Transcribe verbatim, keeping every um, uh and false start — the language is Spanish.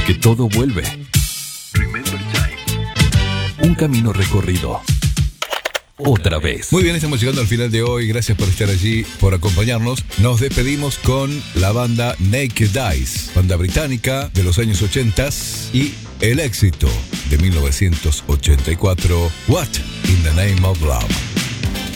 porque todo vuelve. Un camino recorrido. Otra vez. Muy bien, estamos llegando al final de hoy. Gracias por estar allí, por acompañarnos. Nos despedimos con la banda Naked Eyes, banda británica de los años ochenta, y el éxito de mil novecientos ochenta y cuatro, What in the Name of Love.